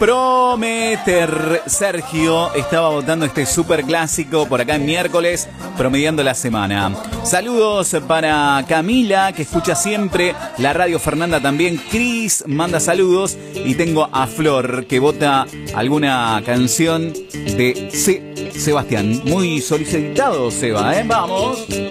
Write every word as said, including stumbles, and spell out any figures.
prometer. Sergio estaba votando este super clásico por acá en miércoles, promediando la semana. Saludos para Camila, que escucha siempre la radio. Fernanda también. Cris manda saludos. Y tengo a Flor, que vota alguna canción de C. Sebastián. Muy solicitado, Seba, ¿eh? Vamos.